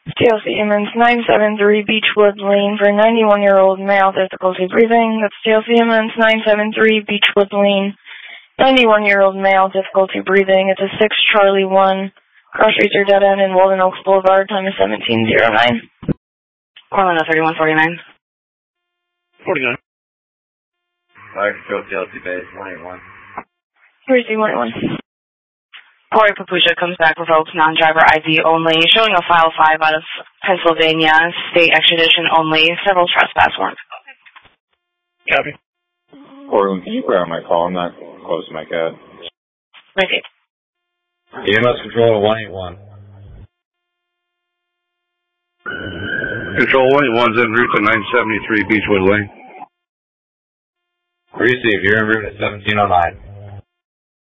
TLC Emmons 973 Beechwood Lane for 91-year-old male, difficulty breathing. That's TLC Emmons 973 Beechwood Lane, 91-year-old male, difficulty breathing. It's a 6 Charlie 1, cross racer dead end in Walden Oaks Boulevard, time is 1709. Orlando 3149. 49. Fire control TLC base 181. 3181. Corey Papucha comes back, revoked non-driver ID only, showing a file 5 out of Pennsylvania, state extradition only, several trespass warrants. Copy. Portland, can you grab my call? I'm not close to my cat. Repeat. EMS control 181. Control 181's en route to 973 Beechwood Lane. Receive, you're en route at 1709.